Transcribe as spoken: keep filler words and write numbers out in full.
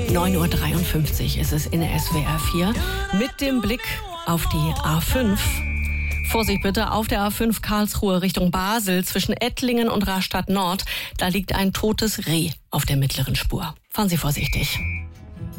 neun Uhr dreiundfünfzig ist es in S W R vier mit dem Blick auf die A fünf. Vorsicht bitte, auf der A fünf Karlsruhe Richtung Basel zwischen Ettlingen und Rastatt Nord. Da liegt ein totes Reh auf der mittleren Spur. Fahren Sie vorsichtig.